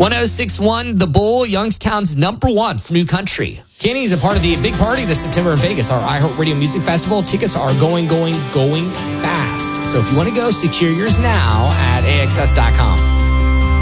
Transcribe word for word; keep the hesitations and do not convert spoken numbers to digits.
one oh six point one The Bull, Youngstown's number one for new country. Kenny is a part of the big party this September in Vegas, our iHeartRadio Music Festival. Tickets are going, going, going fast. So if you want to go, secure yours now at A X S dot com.